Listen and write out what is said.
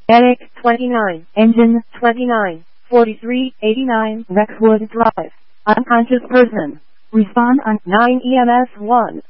Attic 29, engine 29, 4389 Rexwood Drive. Unconscious person. Respond on 9 EMS 1.